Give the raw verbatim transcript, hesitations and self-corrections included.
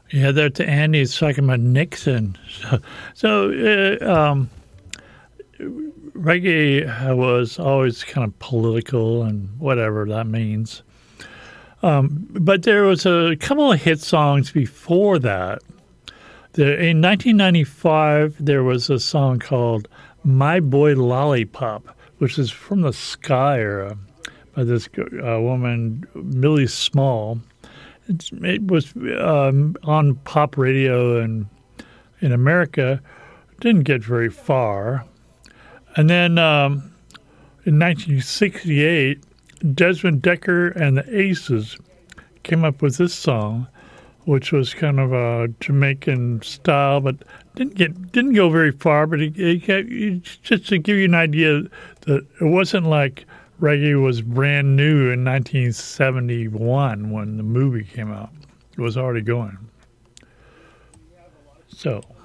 Yeah, that's Andy's talking about Nixon. So, so uh, um, reggae was always kind of political and whatever that means. Um, but there was a couple of hit songs before that. The, in nineteen ninety-five, there was a song called My Boy Lollipop, which is from the ska era by this uh, woman, Millie Small. It's, it was um, on pop radio in, in America. It didn't get very far. And then um, in nineteen sixty-eight, Desmond Decker and the Aces came up with this song, which was kind of a Jamaican style, but didn't get didn't go very far. But it, it, it, just to give you an idea that it wasn't like reggae was brand new in nineteen seventy-one when the movie came out. It was already going. So.